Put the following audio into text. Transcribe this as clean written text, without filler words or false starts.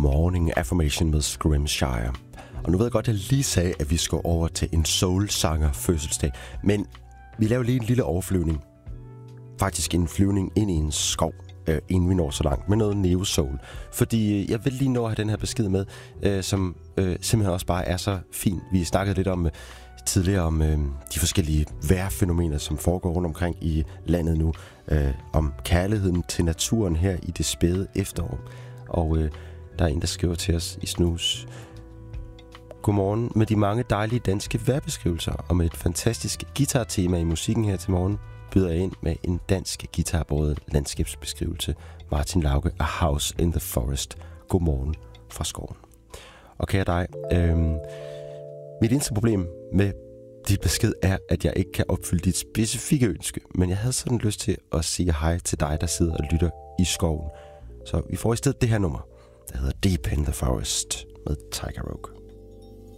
Morning Affirmation med Scrimshire. Og nu ved jeg godt, at jeg lige sagde, at vi skal over til en soul-sanger fødselsdag. Men vi laver lige en lille overflyvning. Faktisk en flyvning ind i en skov, inden vi når så langt, med noget neo-soul. Fordi jeg vil lige nå at have den her besked med, som simpelthen også bare er så fin. Vi snakkede lidt om tidligere om de forskellige vejrfænomener, som foregår rundt omkring i landet nu. Om kærligheden til naturen her i det spæde efterår. Og der er en, der skriver til os i Snus: Godmorgen. Med de mange dejlige danske vejrbeskrivelser og med et fantastisk guitartema i musikken her til morgen, byder jeg ind med en dansk guitarbåret landskabsbeskrivelse. Martin Lauke, A House in the Forest. Godmorgen fra skoven. Og kære dig, mit eneste problem med dit besked er, at jeg ikke kan opfylde dit specifikke ønske, men jeg havde sådan lyst til at sige hej til dig, der sidder og lytter i skoven. Så vi får i stedet det her nummer, der hedder Deep in the Forest med Tiger Oak.